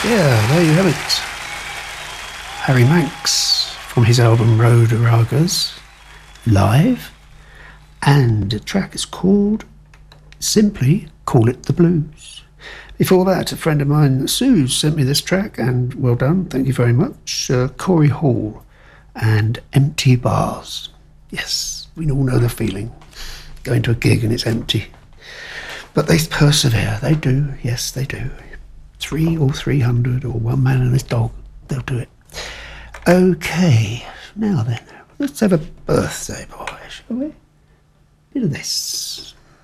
Yeah, there you have it. Harry Manx from his album Road Ragas, live. And the track is called Simply Call It the Blues. Before that, a friend of mine, Sue, sent me this track, and well done, thank you very much. Corey Hall and Empty Bars. Yes, we all know the feeling. Going to a gig and it's empty. But they persevere, they do, yes they do. 3 or 300 or one man and his dog, they'll do it. Okay, now then, let's have a birthday boy, shall we? Bit of this.